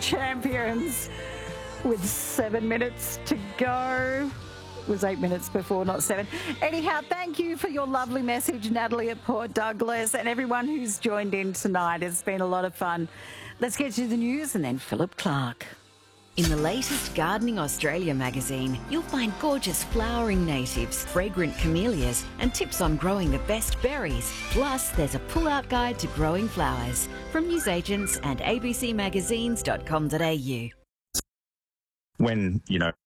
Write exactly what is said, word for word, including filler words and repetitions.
champions with seven minutes to go. It was eight minutes before, not seven. Anyhow, thank you for your lovely message, Natalie at Port Douglas, and everyone who's joined in tonight. It's been a lot of fun. Let's get to the news and then Philip Clark. In the latest Gardening Australia magazine, you'll find gorgeous flowering natives, fragrant camellias, and tips on growing the best berries. Plus, there's a pull-out guide to growing flowers from newsagents and a b c magazines dot com dot a u. When, you know,